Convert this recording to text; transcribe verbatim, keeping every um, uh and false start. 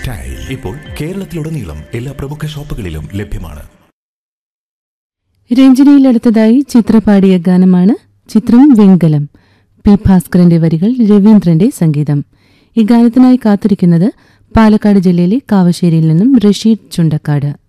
Tile ഇപ്പോൾ കേരളത്തിലുടനീളം എല്ലാ പ്രമുഖ ഷോപ്പുകളിലും ലഭ്യമാണ്. രഞ്ജനിയിലടുത്തതായി ചിത്ര പാടിയ ഗാനമാണ്. ചിത്രം വെങ്കലം. പി ഭാസ്കരന്റെ വരികൾ, രവീന്ദ്രന്റെ സംഗീതം. ഈ ഗാനത്തിനായി കാത്തിരിക്കുന്നത് പാലക്കാട് ജില്ലയിലെ കാവശ്ശേരിയിൽ നിന്നും റഷീദ് ചുണ്ടക്കാട്.